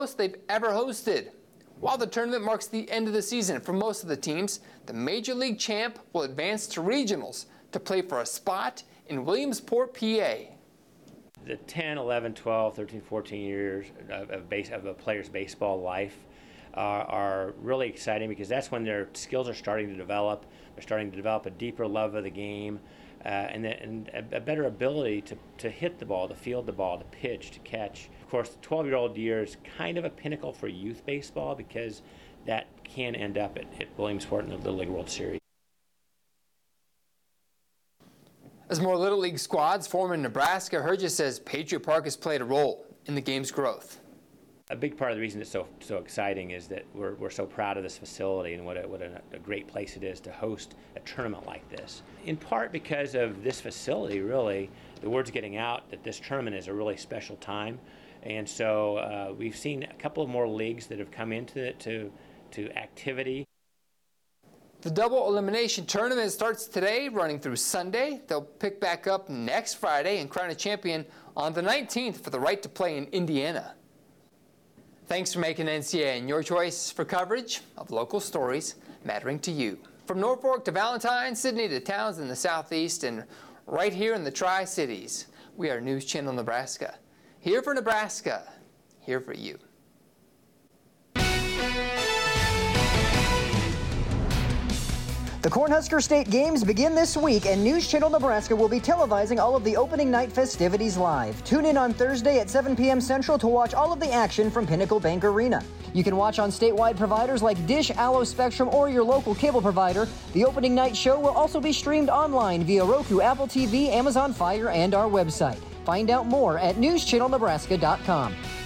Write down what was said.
they've ever hosted. While the tournament marks the end of the season for most of the teams, the Major League champ will advance to regionals to play for a spot in Williamsport, PA. The 10, 11, 12, 13, 14 years of a player's baseball life are really exciting because that's when their skills are starting to develop. They're starting to develop a deeper love of the game and a better ability to hit the ball, to field the ball, to pitch, to catch. Of course, the 12-year-old year is kind of a pinnacle for youth baseball because that can end up at Williamsport in the Little League World Series. As more Little League squads form in Nebraska, Herges says Patriot Park has played a role in the game's growth. A big part of the reason it's so exciting is that we're so proud of this facility and what a great place it is to host a tournament like this. In part because of this facility, really, the word's getting out that this tournament is a really special time. And so we've seen a couple of more leagues that have come into to activity. The double elimination tournament starts today, running through Sunday. They'll pick back up next Friday and crown a champion on the 19th for the right to play in Indiana. Thanks for making NCAA your choice for coverage of local stories mattering to you. From Norfolk to Valentine, Sydney to towns in the southeast, and right here in the Tri-Cities, we are News Channel Nebraska. Here for Nebraska, here for you. The Cornhusker State Games begin this week, and News Channel Nebraska will be televising all of the opening night festivities live. Tune in on Thursday at 7 p.m. Central to watch all of the action from Pinnacle Bank Arena. You can watch on statewide providers like Dish, Allo, Spectrum, or your local cable provider. The opening night show will also be streamed online via Roku, Apple TV, Amazon Fire, and our website. Find out more at newschannelnebraska.com.